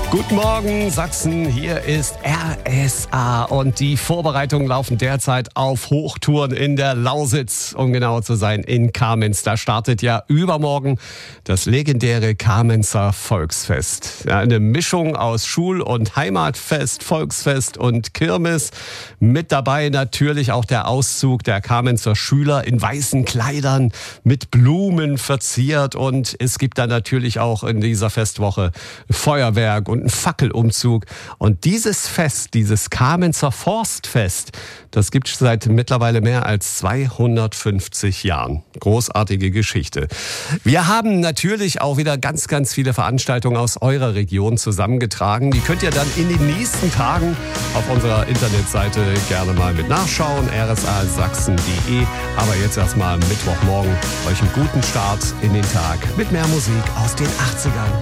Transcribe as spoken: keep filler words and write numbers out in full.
Guten Morgen, Sachsen. Hier ist R S A und die Vorbereitungen laufen derzeit auf Hochtouren in der Lausitz, um genauer zu sein, in Kamenz. Da startet ja übermorgen das legendäre Kamenzer Volksfest. Ja, eine Mischung aus Schul- und Heimatfest, Volksfest und Kirmes. Mit dabei natürlich auch der Auszug der Kamenzer Schüler in weißen Kleidern mit Blumen verziert. Und es gibt dann natürlich auch in dieser Festwoche Feuerwerk und ein Fackelumzug. Und dieses Fest, dieses Kamenzer Forstfest, das gibt es seit mittlerweile mehr als zweihundertfünfzig Jahren. Großartige Geschichte. Wir haben natürlich auch wieder ganz, ganz viele Veranstaltungen aus eurer Region zusammengetragen. Die könnt ihr dann in den nächsten Tagen auf unserer Internetseite gerne mal mit nachschauen, r s a sachsen punkt d e. Aber jetzt erstmal Mittwochmorgen euch einen guten Start in den Tag mit mehr Musik aus den achtzigern.